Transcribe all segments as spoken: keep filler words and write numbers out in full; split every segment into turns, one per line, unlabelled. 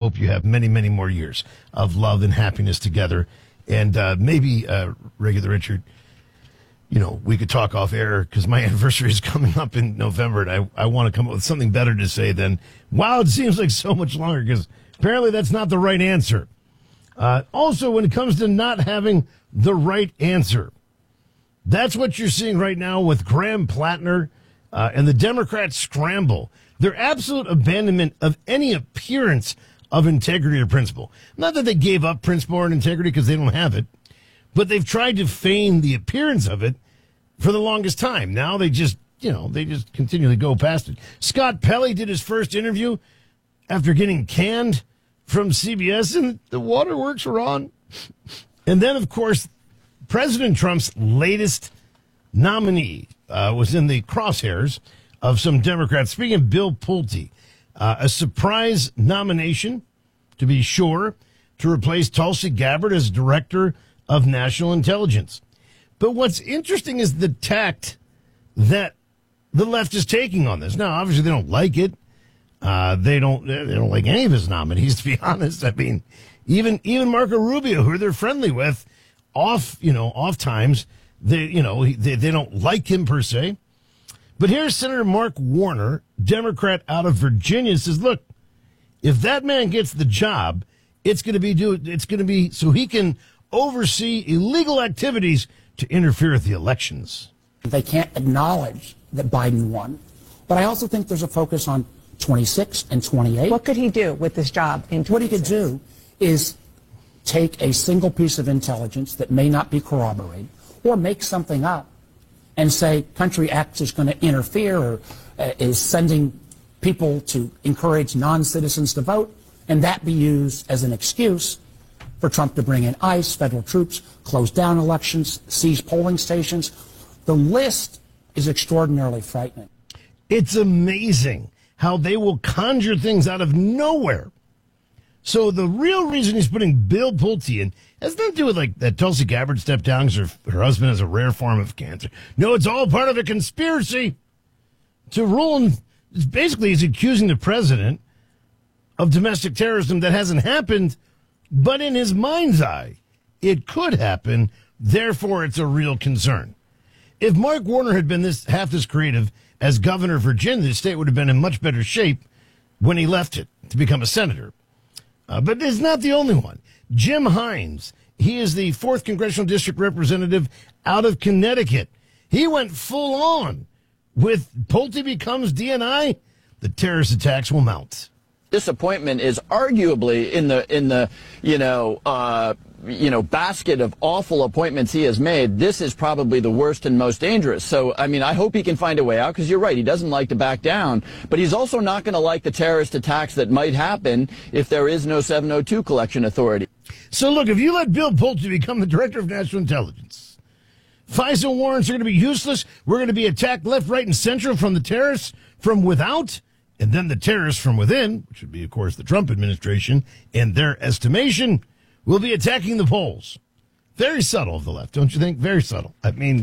hope you have many, many more years of love and happiness together. And uh, maybe, uh, Regular Richard, you know, we could talk off air because my anniversary is coming up in November, and I, I want to come up with something better to say than, wow, it seems like so much longer, because apparently that's not the right answer. Uh, also, when it comes to not having the right answer, that's what you're seeing right now with Graham Plattner uh, and the Democrats scramble. Their absolute abandonment of any appearance of integrity or principle. Not that they gave up principle or integrity because they don't have it, but they've tried to feign the appearance of it for the longest time. Now they just, you know, they just continually go past it. Scott Pelley did his first interview after getting canned from C B S, and the waterworks were on. And then, of course, President Trump's latest nominee uh, was in the crosshairs of some Democrats. Speaking of Bill Pulte, uh, a surprise nomination, to be sure, to replace Tulsi Gabbard as director of national intelligence. But what's interesting is the tact that the left is taking on this. Now, obviously, they don't like it. Uh, they don't. They don't like any of his nominees, to be honest. I mean, even even Marco Rubio, who they're friendly with, off you know off times, they you know they they don't like him per se. But here's Senator Mark Warner, Democrat out of Virginia, says, "Look, if that man gets the job, it's going to be do it's going to be so he can oversee illegal activities to interfere with the elections."
They can't acknowledge that Biden won, but I also think there's a focus on twenty-six and twenty-eight.
What could he do with this job in twenty-six?
What he could do is take a single piece of intelligence that may not be corroborated or make something up and say country X is going to interfere or uh, is sending people to encourage non-citizens to vote, and that be used as an excuse for Trump to bring in ICE, federal troops, close down elections, seize polling stations. The list is extraordinarily frightening.
It's amazing how they will conjure things out of nowhere. So the real reason he's putting Bill Pulte in has nothing to do with like that Tulsi Gabbard stepped down because her, her husband has a rare form of cancer. No, it's all part of a conspiracy to rule. And basically, he's accusing the president of domestic terrorism that hasn't happened, but in his mind's eye, it could happen. Therefore, it's a real concern. If Mark Warner had been this half this creative as governor of Virginia, the state would have been in much better shape when he left it to become a senator. Uh, but it's not the only one. Jim Hines, he is the fourth Congressional District representative out of Connecticut. He went full on with Pulte becomes D N I, the terrorist attacks will mount.
Disappointment is arguably in the in the you know uh, you know basket of awful appointments he has made. This is probably the worst and most dangerous. So I mean, I hope he can find a way out, because you're right, he doesn't like to back down, but he's also not going to like the terrorist attacks that might happen if there is no seven oh two collection authority.
So look, if you let Bill Pulte become the director of national intelligence, FISA warrants are going to be useless. We're going to be attacked left, right, and central from the terrorists from without. And then the terrorists from within, which would be, of course, the Trump administration, in their estimation, will be attacking the polls. Very subtle of the left, don't you think? Very subtle. I mean,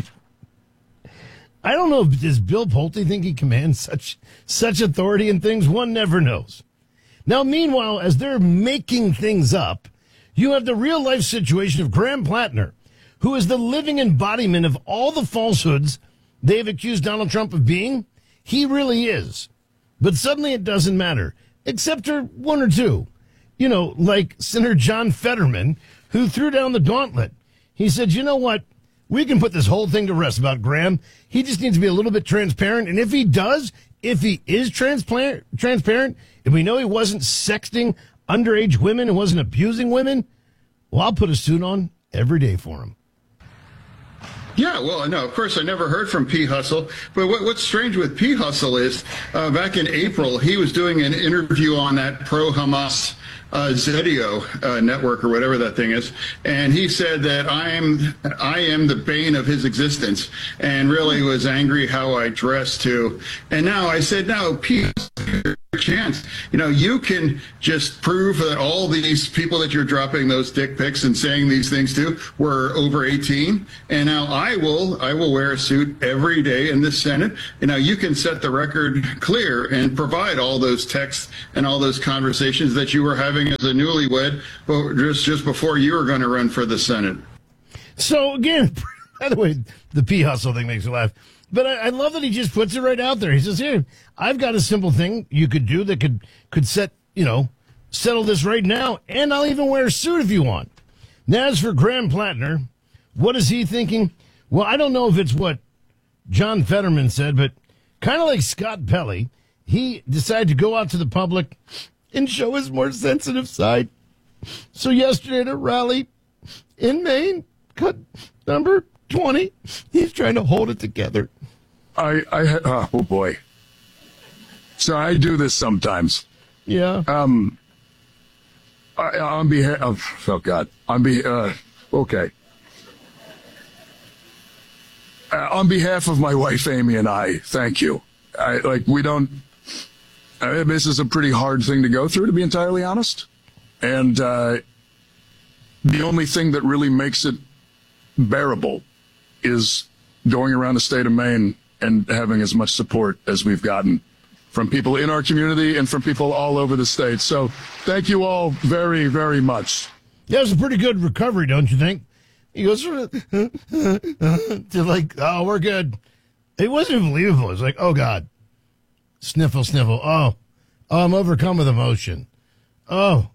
I don't know, does Bill Pulte think he commands such such authority in things? One never knows. Now, meanwhile, as they're making things up, you have the real-life situation of Graham Plattner, who is the living embodiment of all the falsehoods they've accused Donald Trump of being. He really is. But suddenly it doesn't matter, except for one or two. You know, like Senator John Fetterman, who threw down the gauntlet. He said, you know what? We can put this whole thing to rest about Graham. He just needs to be a little bit transparent. And if he does, if he is transparent, transparent, if we know he wasn't sexting underage women and wasn't abusing women, well, I'll put a suit on every day for him.
Yeah, well, no, of course, I never heard from P. Hustle. But what, what's strange with P. Hustle is uh, back in April, he was doing an interview on that pro-Hamas uh, Zedio uh, network or whatever that thing is. And he said that I am I am the bane of his existence, and really was angry how I dressed too. And now I said, no, P. chance. You know, you can just prove that all these people that you're dropping those dick pics and saying these things to were over eighteen. And now I will, I will wear a suit every day in the Senate. You know, you can set the record clear and provide all those texts and all those conversations that you were having as a newlywed, but just, just before you were going to run for the Senate.
So again, by the way, the P hustle thing makes me laugh. But I, I love that he just puts it right out there. He says, here, I've got a simple thing you could do that could, could set, you know, settle this right now, and I'll even wear a suit if you want. Now, as for Graham Plattner, what is he thinking? Well, I don't know if it's what John Fetterman said, but kind of like Scott Pelley, he decided to go out to the public and show his more sensitive side. So yesterday at a rally in Maine, cut number twenty, he's trying to hold it together.
I, I, uh, oh boy. So I do this sometimes.
Yeah.
Um, I, on behalf of, oh God, on be, uh, okay. Uh, on behalf of my wife, Amy, and I, thank you. I, like, we don't, uh, this is a pretty hard thing to go through, to be entirely honest. And, uh, the only thing that really makes it bearable is going around the state of Maine and having as much support as we've gotten from people in our community and from people all over the state. So thank you all very, very much.
Yeah, it was a pretty good recovery, don't you think? He goes to like, oh, we're good. It wasn't even believable. It was like, oh, God. Sniffle, sniffle. Oh, oh I'm overcome with emotion. Oh.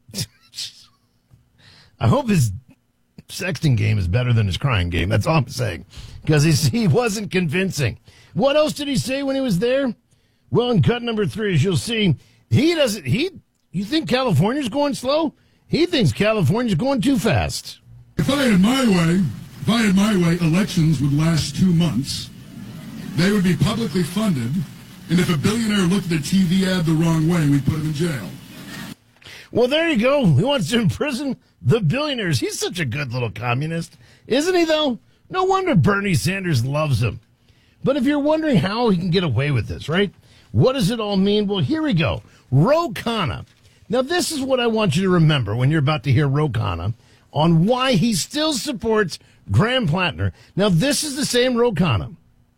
I hope his sexting game is better than his crying game. That's all I'm saying. Because he wasn't convincing. What else did he say when he was there? Well, in cut number three, as you'll see, he doesn't, he, you think California's going slow? He thinks California's going too fast.
If I had my way, if I had my way, elections would last two months. They would be publicly funded. And if a billionaire looked at a T V ad the wrong way, we'd put him in jail.
Well, there you go. He wants to imprison the billionaires. He's such a good little communist, isn't he, though? No wonder Bernie Sanders loves him. But if you're wondering how he can get away with this, right? What does it all mean? Well, here we go. Ro Khanna. Now, this is what I want you to remember when you're about to hear Ro Khanna on why he still supports Graham Plattner. Now, this is the same Ro Khanna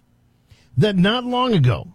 that not long ago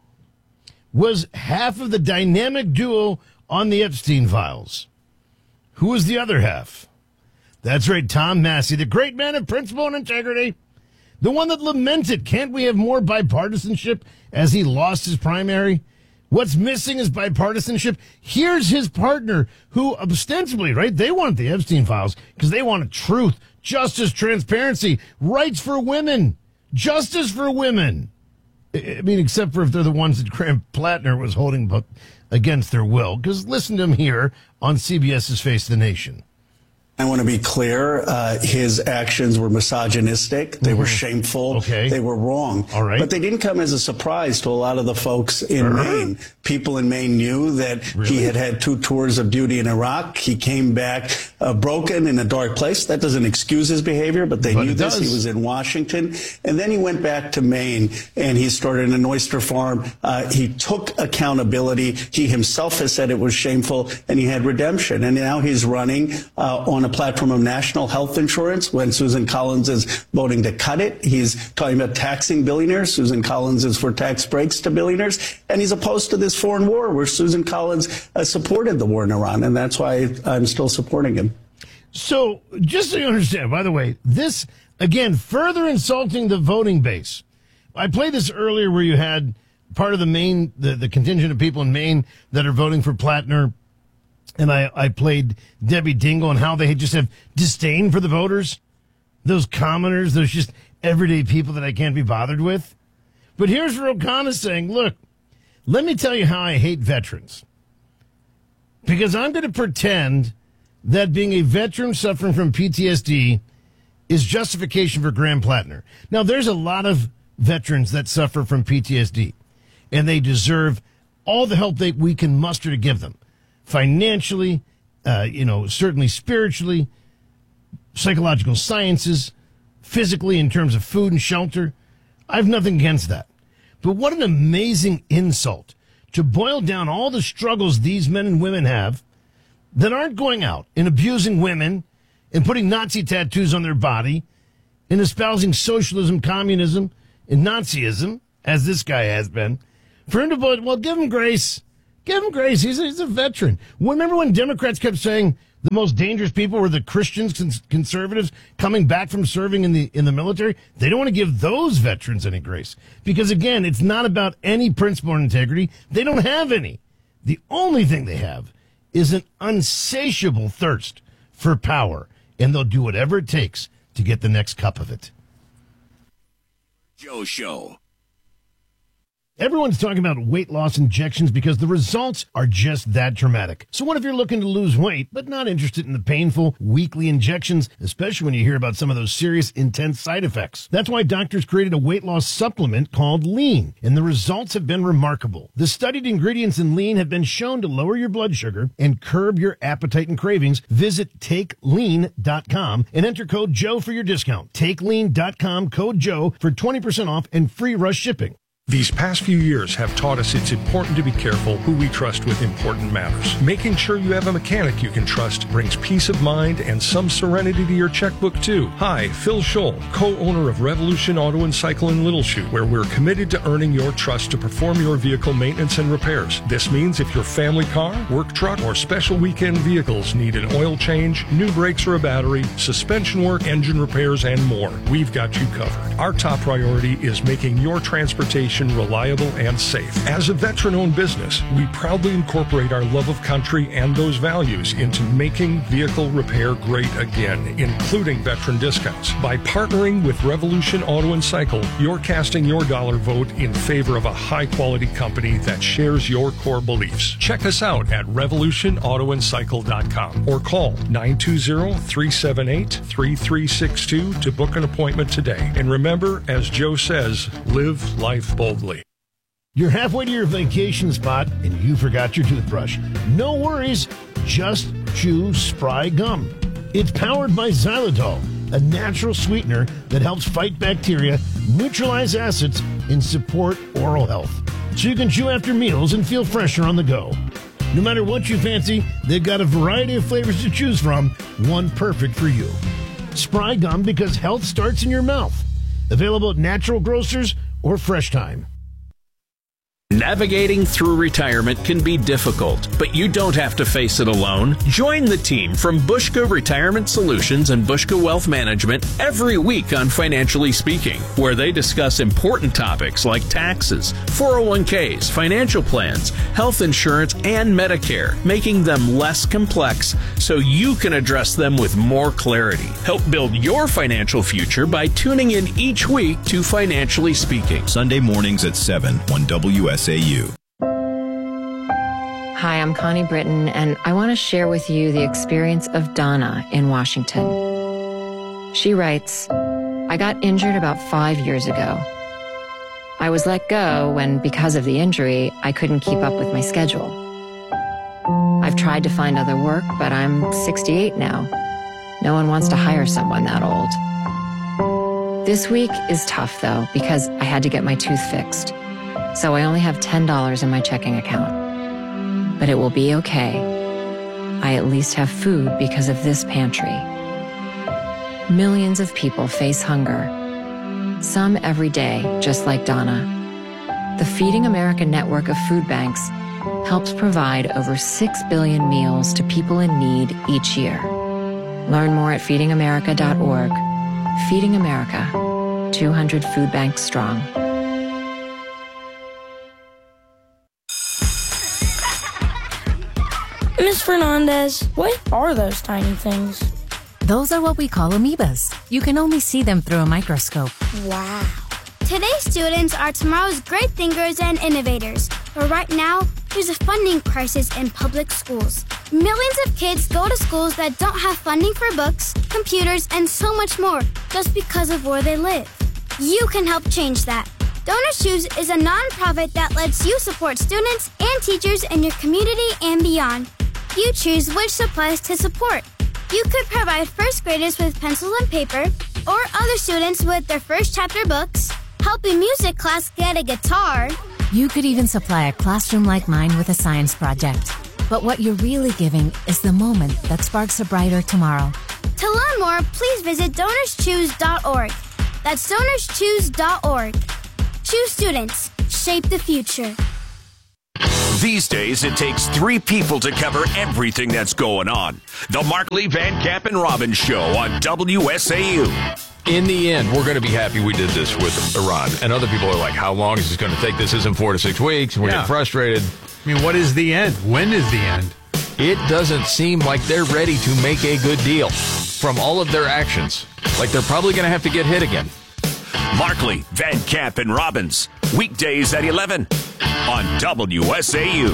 was half of the dynamic duo on the Epstein files. Who was the other half? That's right, Tom Massie, the great man of principle and integrity. The one that lamented, can't we have more bipartisanship, as he lost his primary? What's missing is bipartisanship. Here's his partner, who ostensibly, right, they wanted the Epstein files because they wanted truth, justice, transparency, rights for women, justice for women. I mean, except for if they're the ones that Graham Plattner was holding against their will. Because listen to him here on CBS's Face the Nation.
I want to be clear. Uh, his actions were misogynistic. They mm-hmm. were shameful.
Okay.
They were wrong.
All right.
But they didn't come as a surprise to a lot of the folks in uh-huh. Maine. People in Maine knew that really? he had had two tours of duty in Iraq. He came back uh, broken in a dark place. That doesn't excuse his behavior, but they
but
knew this.
Does.
He was in Washington. And then he went back to Maine, and he started an oyster farm. Uh, he took accountability. He himself has said it was shameful, and he had redemption. And now he's running uh, on a platform of national health insurance when Susan Collins is voting to cut it. He's talking about taxing billionaires. Susan Collins is for tax breaks to billionaires. And he's opposed to this foreign war where Susan Collins uh, supported the war in Iran. And that's why I'm still supporting him.
So just so you understand, by the way, this, again, further insulting the voting base. I played this earlier where you had part of the Maine, the, the contingent of people in Maine that are voting for Plattner. And I, I played Debbie Dingell and how they just have disdain for the voters. Those commoners, those just everyday people that I can't be bothered with. But here's Ro Khanna saying, look, let me tell you how I hate veterans. Because I'm going to pretend that being a veteran suffering from P T S D is justification for Graham Plattner. Now, there's a lot of veterans that suffer from P T S D, and they deserve all the help that we can muster to give them. Financially, uh, you know, certainly spiritually, psychological sciences, physically in terms of food and shelter. I have nothing against that. But what an amazing insult to boil down all the struggles these men and women have that aren't going out and abusing women and putting Nazi tattoos on their body and espousing socialism, communism, and Nazism, as this guy has been, for him to vote, well, give him grace. Give him grace. He's a, he's a veteran. Remember when Democrats kept saying the most dangerous people were the Christians, cons- conservatives coming back from serving in the in the military? They don't want to give those veterans any grace. Because, again, it's not about any principle or integrity. They don't have any. The only thing they have is an unsatiable thirst for power, and they'll do whatever it takes to get the next cup of it.
Joe Show.
Everyone's talking about weight loss injections because the results are just that dramatic. So what if you're looking to lose weight, but not interested in the painful weekly injections, especially when you hear about some of those serious, intense side effects? That's why doctors created a weight loss supplement called Lean, and the results have been remarkable. The studied ingredients in Lean have been shown to lower your blood sugar and curb your appetite and cravings. Visit take lean dot com and enter code Joe for your discount. take lean dot com, code Joe for twenty percent off and free rush shipping.
These past few years have taught us it's important to be careful who we trust with important matters. Making sure you have a mechanic you can trust brings peace of mind and some serenity to your checkbook, too. Hi, Phil Scholl, co-owner of Revolution Auto and Cycle in Little Chute, where we're committed to earning your trust to perform your vehicle maintenance and repairs. This means if your family car, work truck, or special weekend vehicles need an oil change, new brakes or a battery, suspension work, engine repairs, and more, we've got you covered. Our top priority is making your transportation reliable and safe. As a veteran-owned business, we proudly incorporate our love of country and those values into making vehicle repair great again, including veteran discounts. By partnering with Revolution Auto and Cycle, you're casting your dollar vote in favor of a high-quality company that shares your core beliefs. Check us out at revolution auto and cycle dot com or call nine two zero, three seven eight, three three six two to book an appointment today. And remember, as Joe says, live life boldly.
You're halfway to your vacation spot and you forgot your toothbrush. No worries, just chew Spry Gum. It's powered by xylitol, a natural sweetener that helps fight bacteria, neutralize acids, and support oral health. So you can chew after meals and feel fresher on the go. No matter what you fancy, they've got a variety of flavors to choose from, one perfect for you. Spry Gum, because health starts in your mouth. Available at natural grocers or Fresh Time.
Navigating through retirement can be difficult, but you don't have to face it alone. Join the team from Bushka Retirement Solutions and Bushka Wealth Management every week on Financially Speaking, where they discuss important topics like taxes, four oh one k's, financial plans, health insurance, and Medicare, making them less complex so you can address them with more clarity. Help build your financial future by tuning in each week to Financially Speaking.
Sunday mornings at seven on W S A U.
Hi, I'm Connie Britton, and I want to share with you the experience of Donna in Washington. She writes, I got injured about five years ago. I was let go when, because of the injury, I couldn't keep up with my schedule. I've tried to find other work, but I'm sixty-eight now. No one wants to hire someone that old. This week is tough, though, because I had to get my tooth fixed. So I only have ten dollars in my checking account. But it will be okay. I at least have food because of this pantry. Millions of people face hunger. Some every day, just like Donna. The Feeding America network of food banks helps provide over six billion meals to people in need each year. Learn more at feeding america dot org. Feeding America, two hundred food banks strong.
Miz Fernandez, what are those tiny things?
Those are what we call amoebas. You can only see them through a microscope.
Wow.
Today's students are tomorrow's great thinkers and innovators. But right now, there's a funding crisis in public schools. Millions of kids go to schools that don't have funding for books, computers, and so much more just because of where they live. You can help change that. Donor Shoes is a nonprofit that lets you support students and teachers in your community and beyond. You choose which supplies to support. You could provide first graders with pencils and paper, or other students with their first chapter books, help a music class get a guitar,
You could even supply a classroom like mine with a science project. But what you're really giving is the moment that sparks a brighter tomorrow.
To learn more, please visit donors choose dot org. That's donors choose dot org. Choose students. Shape the future.
These days, it takes three people to cover everything that's going on. The Markley, Van Camp, and Robbins Show on W S A U.
In the end, we're going to be happy we did this with Iran. And other people are like, how long is this going to take? This isn't four to six weeks. We're
Yeah.
getting frustrated.
I mean, what is the end? When is the end?
It doesn't seem like they're ready to make a good deal from all of their actions. Like they're probably going to have to get hit again.
Markley, Van Camp, and Robbins. Weekdays at eleven on W S A U.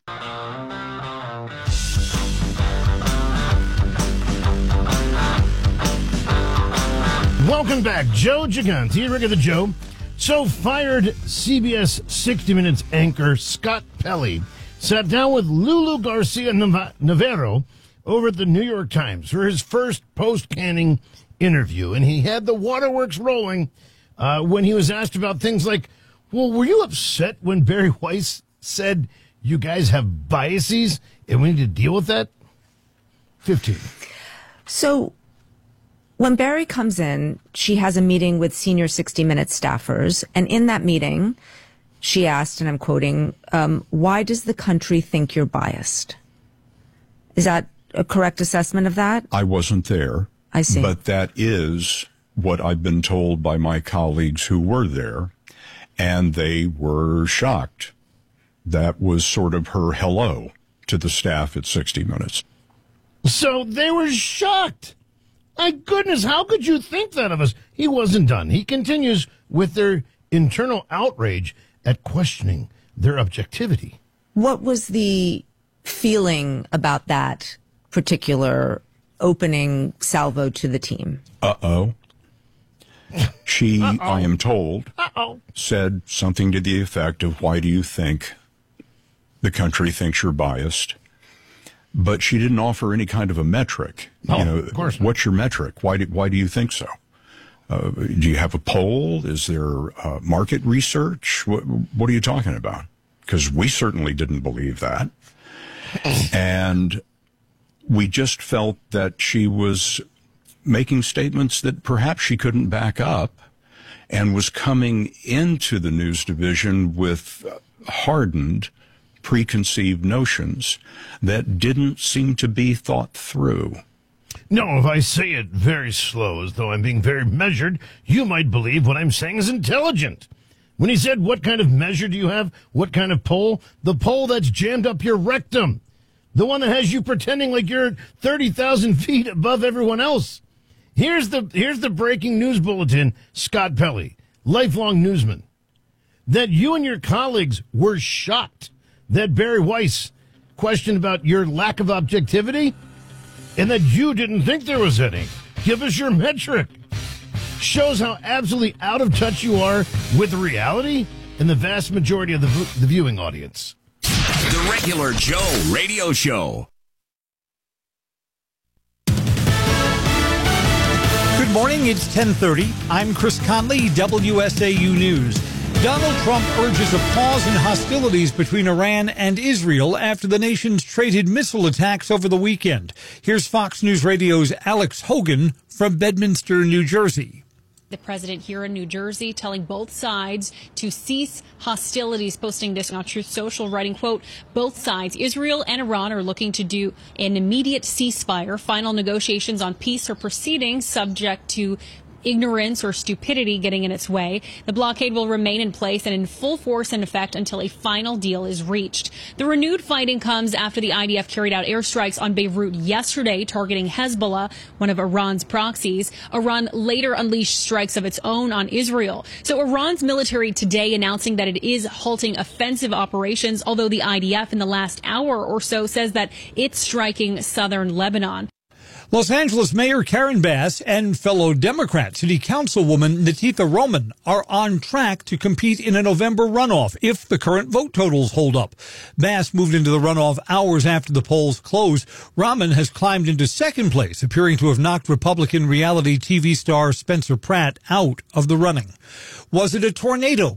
Welcome back. Joe Gigante, Rick of the Joe. So fired C B S sixty minutes anchor Scott Pelley sat down with Lulu Garcia Navarro over at the New York Times for his first post-canning interview. And he had the waterworks rolling uh, when he was asked about things like, well, were you upset when Barry Weiss said you guys have biases and we need to deal with that? fifteen.
So when Barry comes in, she has a meeting with senior sixty minutes staffers. And in that meeting, she asked, and I'm quoting, um, why does the country think you're biased? Is that a correct assessment of that?
I wasn't there.
I see.
But that is what I've been told by my colleagues who were there, and they were shocked. That was sort of her hello to the staff at sixty minutes.
So they were shocked. My goodness, how could you think that of us? He wasn't done. He continues with their internal outrage at questioning their objectivity.
What was the feeling about that particular opening salvo to the team?
Uh-oh. She,
Uh-oh.
I am told,
Uh-oh.
said something to the effect of, why do you think the country thinks you're biased? But she didn't offer any kind of a metric.
No,
you know,
of course not.
What's your metric? Why do, why do you think so? Uh, do you have a poll? Is there uh, market research? What, what are you talking about? Because we certainly didn't believe that. And we just felt that she was making statements that perhaps she couldn't back up and was coming into the news division with hardened, preconceived notions that didn't seem to be thought through.
No, if I say it very slow, as though I'm being very measured, you might believe what I'm saying is intelligent. When he said, what kind of measure do you have? What kind of poll? The poll that's jammed up your rectum. The one that has you pretending like you're thirty thousand feet above everyone else. Here's the, here's the breaking news bulletin, Scott Pelley, lifelong newsman, that you and your colleagues were shocked that Barry Weiss questioned about your lack of objectivity and that you didn't think there was any. Give us your metric. Shows how absolutely out of touch you are with reality and the vast majority of the, the viewing audience.
The Regular Joe Radio Show.
Good morning, it's ten thirty. I'm Chris Conley, W S A U News. Donald Trump urges a pause in hostilities between Iran and Israel after the nations traded missile attacks over the weekend. Here's Fox News Radio's Alex Hogan from Bedminster, New Jersey.
The president here in New Jersey telling both sides to cease hostilities, posting this on Truth Social, writing, quote, both sides, Israel and Iran, are looking to do an immediate ceasefire. Final negotiations on peace are proceeding, subject to ignorance or stupidity getting in its way. The blockade will remain in place and in full force and effect until a final deal is reached. The renewed fighting comes after the I D F carried out airstrikes on Beirut yesterday, targeting Hezbollah, one of Iran's proxies. Iran later unleashed strikes of its own on Israel. So Iran's military today announcing that it is halting offensive operations, although the I D F in the last hour or so says that it's striking southern Lebanon.
Los Angeles Mayor Karen Bass and fellow Democrat City Councilwoman Natitha Roman are on track to compete in a November runoff if the current vote totals hold up. Bass moved into the runoff hours after the polls closed. Roman has climbed into second place, appearing to have knocked Republican reality T V star Spencer Pratt out of the running. Was it a tornado?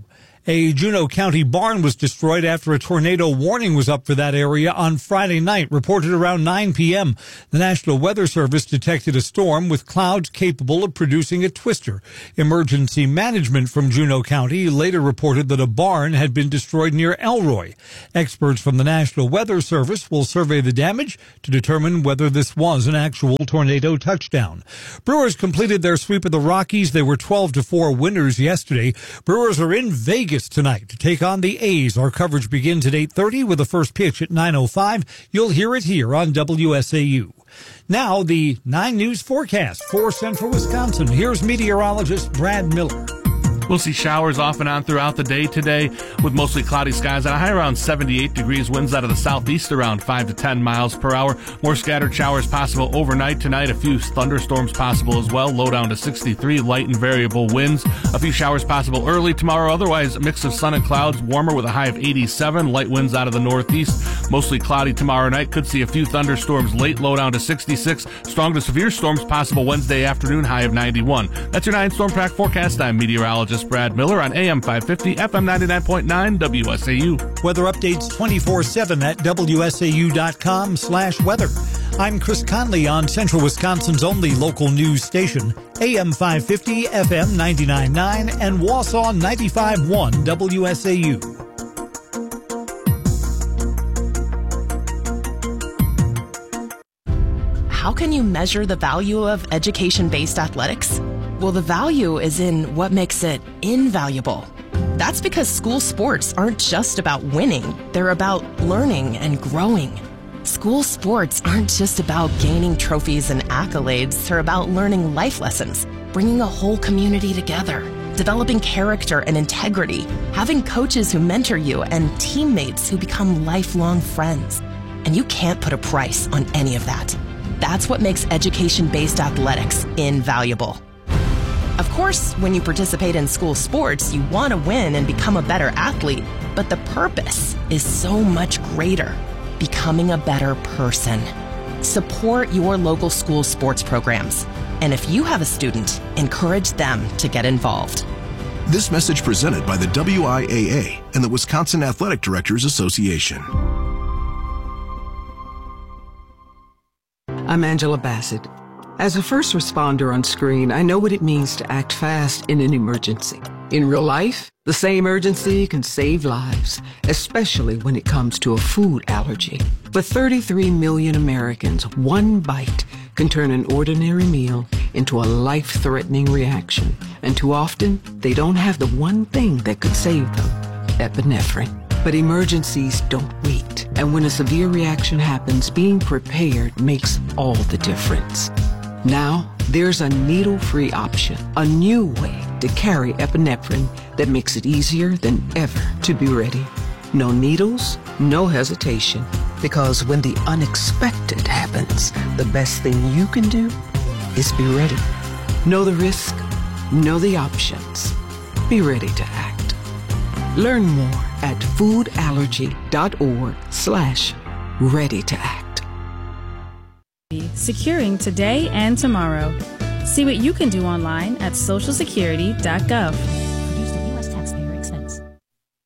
A Juneau County barn was destroyed after a tornado warning was up for that area on Friday night, reported around nine p.m. The National Weather Service detected a storm with clouds capable of producing a twister. Emergency management from Juneau County later reported that a barn had been destroyed near Elroy. Experts from the National Weather Service will survey the damage to determine whether this was an actual tornado touchdown. Brewers completed their sweep of the Rockies. They were twelve to four winners yesterday. Brewers are in Vegas tonight to take on the A's. Our coverage begins at eight thirty with the first pitch at nine oh five. You'll hear it here on W S A U. Now, the nine News forecast for Central Wisconsin. Here's meteorologist Brad Miller.
We'll see showers off and on throughout the day today with mostly cloudy skies at a high around seventy-eight degrees, winds out of the southeast around five to ten miles per hour. More scattered showers possible overnight tonight. A few thunderstorms possible as well. Low down to sixty-three, light and variable winds. A few showers possible early tomorrow. Otherwise, a mix of sun and clouds, warmer with a high of eighty-seven. Light winds out of the northeast. Mostly cloudy tomorrow night. Could see a few thunderstorms late, low down to sixty-six. Strong to severe storms possible Wednesday afternoon, high of ninety-one. That's your nine Storm Track forecast. I'm meteorologist Brad Miller on A M five fifty, F M ninety-nine point nine, W S A U.
Weather updates twenty-four seven at W S A U dot com slash weather. I'm Chris Conley on Central Wisconsin's only local news station, A M five fifty, F M ninety-nine point nine, and Wausau ninety-five point one W S A U.
How can you measure the value of education-based athletics? Well, the value is in what makes it invaluable. That's because school sports aren't just about winning. They're about learning and growing. School sports aren't just about gaining trophies and accolades. They're about learning life lessons, bringing a whole community together, developing character and integrity, having coaches who mentor you, and teammates who become lifelong friends. And you can't put a price on any of that. That's what makes education-based athletics invaluable. Of course, when you participate in school sports, you want to win and become a better athlete, but the purpose is so much greater, becoming a better person. Support your local school sports programs. And if you have a student, encourage them to get involved.
This message presented by the W I A A and the Wisconsin Athletic Directors Association.
I'm Angela Bassett. As a first responder on screen, I know what it means to act fast in an emergency. In real life, the same urgency can save lives, especially when it comes to a food allergy. For thirty-three million Americans, one bite can turn an ordinary meal into a life-threatening reaction. And too often, they don't have the one thing that could save them, epinephrine. But emergencies don't wait. And when a severe reaction happens, being prepared makes all the difference. Now, there's a needle-free option, a new way to carry epinephrine that makes it easier than ever to be ready. No needles, no hesitation, because when the unexpected happens, the best thing you can do is be ready. Know the risk, know the options. Be ready to act. Learn more at foodallergy.org slash ready to act.
Securing today and tomorrow. See what you can do online at social security dot gov.